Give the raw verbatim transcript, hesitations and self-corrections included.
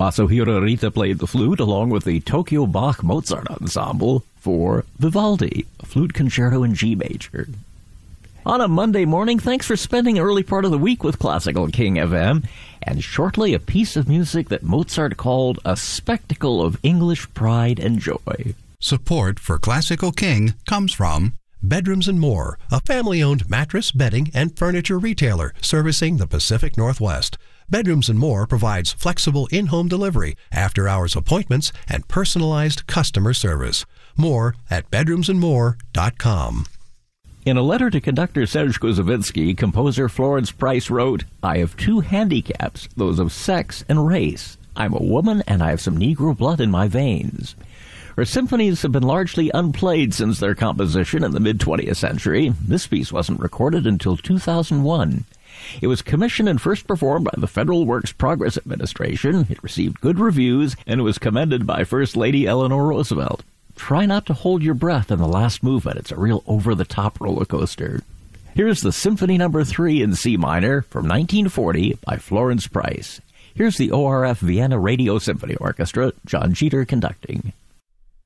Masahiro Rita played the flute along with the Tokyo Bach Mozart Ensemble for Vivaldi, a flute concerto in G major. On a Monday morning, thanks for spending an early part of the week with Classical King F M, and shortly a piece of music that Mozart called a spectacle of English pride and joy. Support for Classical King comes from Bedrooms and More, a family-owned mattress, bedding, and furniture retailer servicing the Pacific Northwest. Bedrooms and More provides flexible in-home delivery, after-hours appointments, and personalized customer service. More at bedrooms and more dot com. In a letter to conductor Serge Koussevitzky, composer Florence Price wrote, "I have two handicaps, those of sex and race. I'm a woman and I have some Negro blood in my veins." Her symphonies have been largely unplayed since their composition in the mid-twentieth century. This piece wasn't recorded until two thousand one. It was commissioned and first performed by the Federal Works Progress Administration. It received good reviews and was commended by First Lady Eleanor Roosevelt. Try not to hold your breath in the last movement. It's a real over-the-top roller coaster. Here's the Symphony Number three in C minor from nineteen forty by Florence Price. Here's the O R F Vienna Radio Symphony Orchestra, John Jeter conducting.